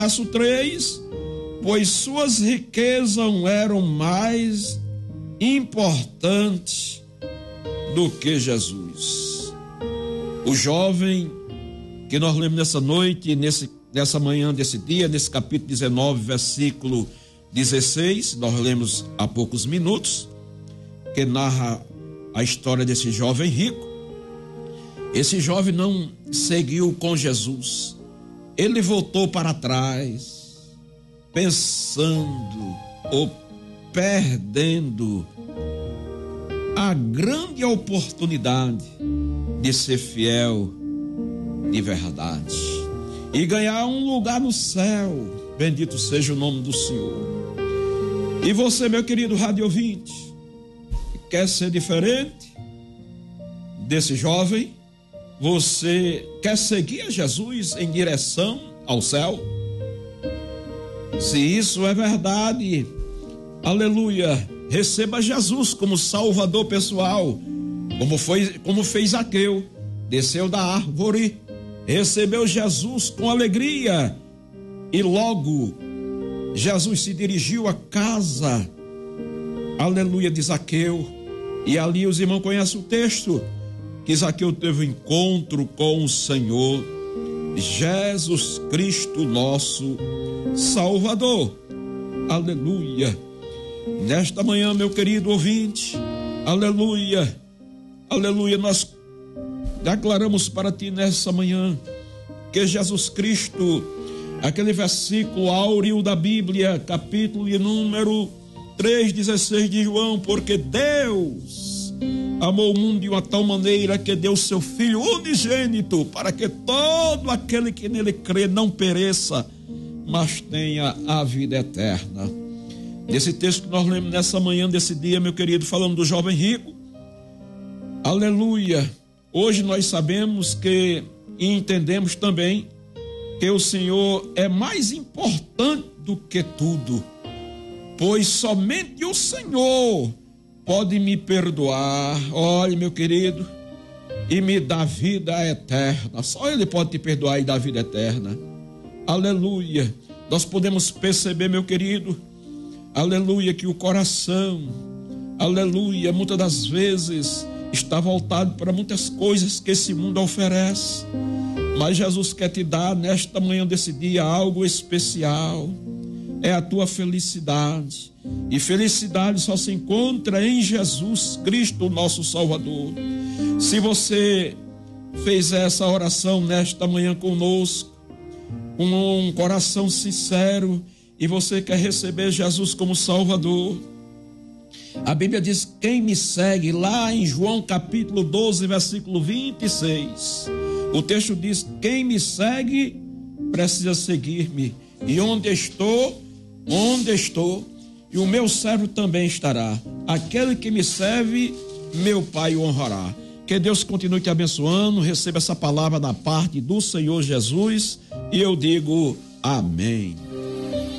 Verso 3: pois suas riquezas eram mais importantes do que Jesus. O jovem que nós lemos nessa noite, nessa manhã desse dia, nesse capítulo 19, versículo 16, nós lemos há poucos minutos, que narra a história desse jovem rico. Esse jovem não seguiu com Jesus, ele voltou para trás, pensando ou perdendo a grande oportunidade de ser fiel de verdade e ganhar um lugar no céu. Bendito seja o nome do Senhor. E você, meu querido rádio ouvinte, quer ser diferente desse jovem? Você quer seguir a Jesus em direção ao céu? Se isso é verdade, aleluia, receba Jesus como Salvador pessoal, como fez Zaqueu, desceu da árvore, recebeu Jesus com alegria e logo Jesus se dirigiu à casa, aleluia, de Zaqueu, e ali os irmãos conhecem o texto, que Zaqueu teve um encontro com o Senhor Jesus Cristo, nosso Salvador. Aleluia. Nesta manhã, meu querido ouvinte, aleluia, aleluia, nós declaramos para ti nessa manhã que Jesus Cristo, aquele versículo áureo da Bíblia, capítulo e número 3,16 de João, porque Deus amou o mundo de uma tal maneira que deu seu Filho unigênito, para que todo aquele que nele crê não pereça, mas tenha a vida eterna. Nesse texto que nós lemos nessa manhã desse dia, meu querido, falando do jovem rico, aleluia, hoje nós sabemos que e entendemos também que o Senhor é mais importante do que tudo, pois somente o Senhor pode me perdoar, olha, meu querido, e me dar vida eterna. Só Ele pode te perdoar e dar vida eterna. Aleluia. Nós podemos perceber, meu querido, aleluia, que o coração, aleluia, muitas das vezes está voltado para muitas coisas que esse mundo oferece, mas Jesus quer te dar nesta manhã desse dia algo especial. É a tua felicidade, e felicidade só se encontra em Jesus Cristo, nosso Salvador. Se você fez essa oração nesta manhã conosco, com um coração sincero, e você quer receber Jesus como Salvador, a Bíblia diz: quem me segue, lá em João capítulo 12, versículo 26, o texto diz: quem me segue precisa seguir-me, e onde estou, e o meu servo também estará. Aquele que me serve, meu Pai o honrará. Que Deus continue te abençoando. Receba essa palavra da parte do Senhor Jesus, e eu digo amém.